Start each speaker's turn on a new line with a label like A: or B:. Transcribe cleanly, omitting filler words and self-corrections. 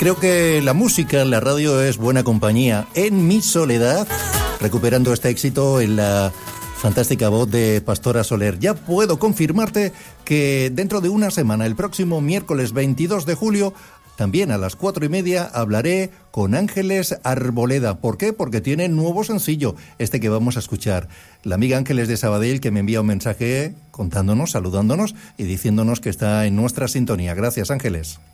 A: Creo que la música, la radio es buena compañía. En mi soledad, recuperando este éxito en la fantástica voz de Pastora Soler. Ya puedo confirmarte que dentro de una semana, el próximo miércoles 22 de julio, también a las 4:30, hablaré con Ángeles Arboleda. ¿Por qué? Porque tiene nuevo sencillo, este que vamos a escuchar. La amiga Ángeles de Sabadell, que me envía un mensaje contándonos, saludándonos y diciéndonos que está en nuestra sintonía. Gracias, Ángeles.